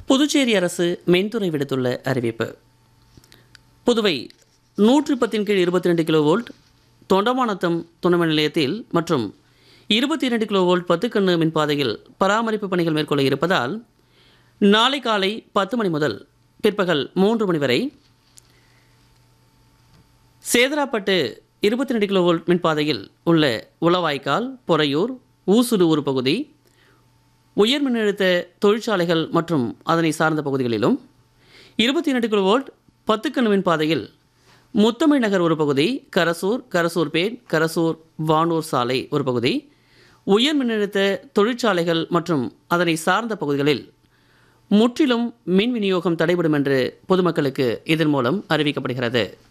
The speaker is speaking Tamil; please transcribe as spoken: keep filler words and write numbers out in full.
புதுச்சேரி அரசு மின்துறை விடுத்துள்ள அறிவிப்பு. புதுவை நூற்றி பத்தின் கீழ் இருபத்தி ரெண்டு கிலோ வோல்ட் தொண்டமானத்தம் துணைமின் நிலையத்தில் மற்றும் இருபத்தி இரண்டு கிலோ வோல்ட் பத்துக்கண்ணு மின்பாதையில் பராமரிப்பு பணிகள் மேற்கொள்ள இருப்பதால் நாளை காலை பத்து மணி முதல் பிற்பகல் மூன்று மணி வரை சேதராப்பட்டு இருபத்தி ரெண்டு கிலோ வோல்ட் மின்பாதையில் உள்ள உளவாய்க்கால், பொறையூர், ஊசுடு பகுதி, உயர் மின்னழுத்த தொழிற்சாலைகள் மற்றும் அதனை சார்ந்த பகுதிகளிலும், இருபத்தி இரண்டு கிலோ வோல்ட் பத்துக்கண்ணு மின்பாதையில் முத்தமிழ் நகர் ஒரு பகுதி, கரசூர், கரசூர்பேட், கரசூர் வானூர் சாலை ஒரு பகுதி, உயர் மின்னழுத்த தொழிற்சாலைகள் மற்றும் அதனை சார்ந்த பகுதிகளில் முற்றிலும் மின் விநியோகம் தடைபடும் என்று பொதுமக்களுக்கு இதன் மூலம் அறிவிக்கப்படுகிறது.